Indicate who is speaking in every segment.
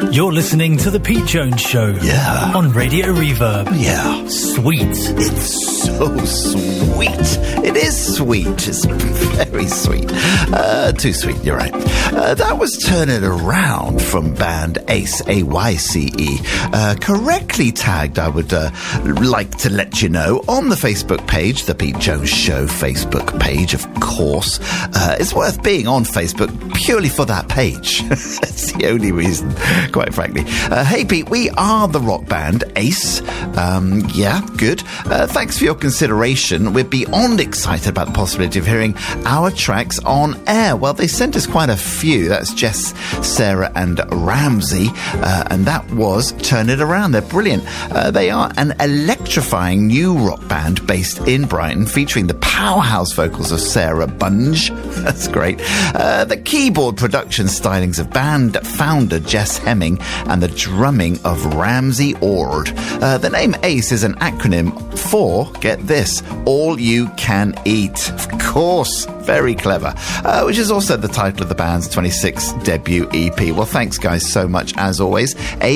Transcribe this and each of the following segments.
Speaker 1: You're listening to The Pete Jones Show.
Speaker 2: Yeah.
Speaker 1: On Radio Reverb.
Speaker 2: Yeah.
Speaker 1: Sweet.
Speaker 2: It's so sweet. It is sweet. It's very sweet. Too sweet, you're right. That was Turn It Around from band Ace, A-Y-C-E. Correctly tagged, I would like to let you know, on the Facebook page, The Pete Jones Show Facebook page, of course. It's worth being on Facebook purely for that page. That's the only reason, quite frankly. Hey, Pete, we are the rock band Ace. Yeah, good. Thanks for your consideration. We're beyond excited about the possibility of hearing our tracks on air. Well, they sent us quite a few. That's Jess, Sarah and Ramsey. And that was Turn It Around. They're brilliant. They are an electrifying new rock band based in Brighton, featuring the powerhouse vocals of Sarah Bunge. That's great. The keyboard production stylings of band founder Jess Hemming and the drumming of Ramsey Ord. The name ACE is an acronym for, get this, All You Can Eat. Of course, very clever. Which is also the title of the band's 26th debut EP. Well, thanks, guys, so much, as always.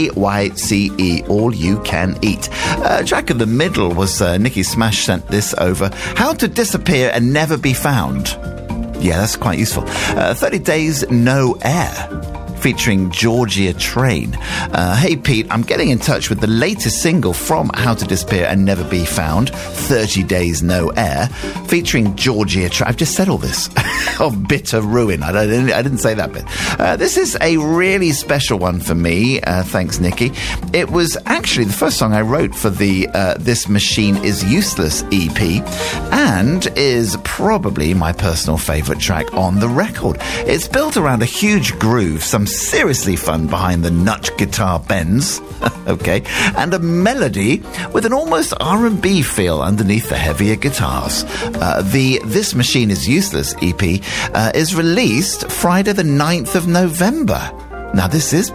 Speaker 2: AYCE, All You Can Eat. Track of the middle was Nikki Smash sent this over. How to Disappear and Never Be Found. Yeah, that's quite useful. 30 Days No Air, featuring Georgia Train. Hey, Pete, I'm getting in touch with the latest single from How to Disappear and Never Be Found, 30 Days No Air, featuring Georgia Train. I've just said all this. Of Bitter Ruin. I didn't say that bit. This is a really special one for me. Thanks, Nikki. It was actually the first song I wrote for the This Machine Is Useless EP, and is probably my personal favourite track on the record. It's built around a huge groove, some seriously fun behind the nut guitar bends, okay, and a melody with an almost R&B feel underneath the heavier guitars. The This Machine Is Useless EP is released Friday the 9th of November. Now this is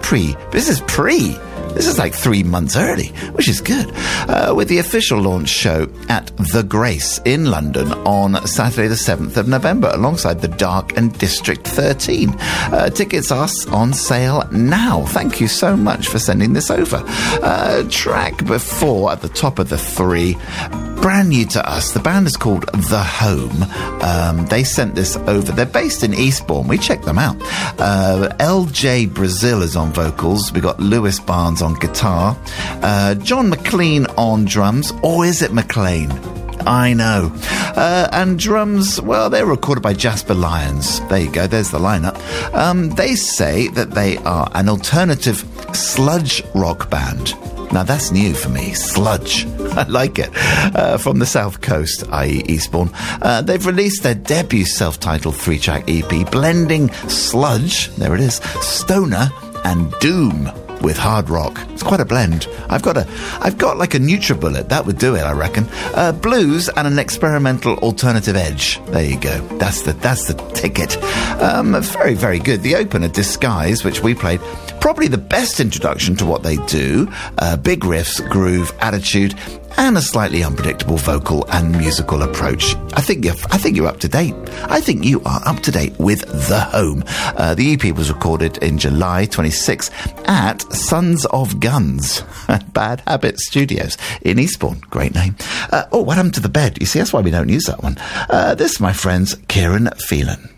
Speaker 2: like 3 months early, which is good. With the official launch show at The Grace in London on Saturday the 7th of November, alongside The Dark and District 13. Tickets are on sale now. Thank you so much for sending this over. Track before, at the top of the three, brand new to us. The band is called The Home. They sent this over. They're based in Eastbourne. We checked them out. LJ Brazil is on vocals. We got Lewis Barnes on guitar, John McLean on drums, or is it McLean? I know. And drums, well, they're recorded by Jasper Lyons. There you go, there's the lineup. They say that they are an alternative sludge rock band. Now that's new for me, sludge. I like it. From the South Coast, i.e. Eastbourne. They've released their debut self-titled 3-track EP, blending sludge, there it is, stoner and doom with hard rock. It's quite a blend. I've got like a NutriBullet. That would do it, I reckon. Blues and an experimental alternative edge. There you go. That's the ticket. Very, very good. The opener, Disguise, which we played, probably the best introduction to what they do. Big riffs, groove, attitude, and a slightly unpredictable vocal and musical approach. I think you're up to date. I think you are up to date with The Home. The EP was recorded in July 26 at Sons of Guns, Bad Habit Studios in Eastbourne. Great name. What happened to the bed? You see, that's why we don't use that one. This, my friends, Kieran Phelan.